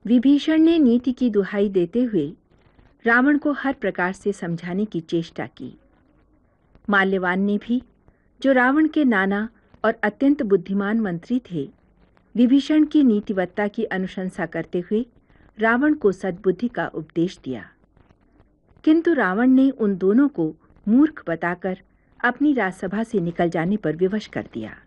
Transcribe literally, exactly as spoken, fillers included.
विभीषण ने नीति की दुहाई देते हुए रावण को हर प्रकार से समझाने की चेष्टा की। माल्यवान ने भी, जो रावण के नाना और अत्यंत बुद्धिमान मंत्री थे, विभीषण की नीतिवत्ता की अनुशंसा करते हुए रावण को सद्बुद्धि का उपदेश दिया। किंतु रावण ने उन दोनों को मूर्ख बताकर अपनी राजसभा से निकल जाने पर विवश कर दिया।